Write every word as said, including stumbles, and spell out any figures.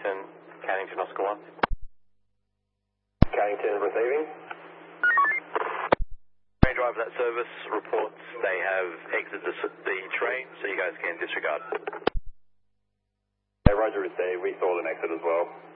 Cannington, Cannington Oscar one. Cannington receiving. Train driver that service reports they have exited the, the train, so you guys can disregard. Hey, Roger received. We saw them exit as well.